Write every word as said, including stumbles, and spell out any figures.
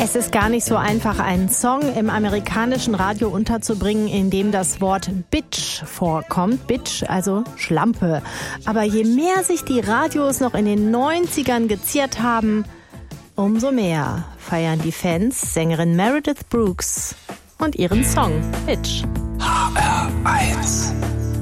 Es ist gar nicht so einfach, einen Song im amerikanischen Radio unterzubringen, in dem das Wort Bitch vorkommt. Bitch, also Schlampe. Aber je mehr sich die Radios noch in den neunzigern geziert haben, umso mehr feiern die Fans Sängerin Meredith Brooks und ihren Song Bitch. H R eins